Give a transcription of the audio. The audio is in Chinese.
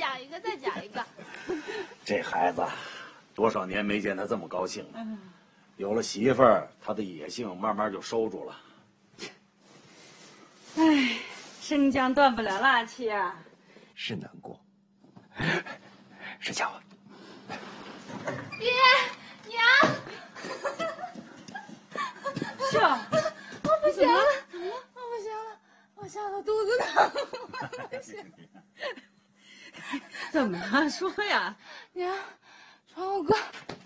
讲一个，再讲一个。 这孩子，多少年没见他这么高兴了。有了媳妇儿，他的野性慢慢就收住了。 哎，生姜断不了辣气啊。 是难过，是家伙。 爹娘， 是啊， 我不行了，我不行了，我吓得肚子疼，我不行。 怎么了？说呀。 娘，传我哥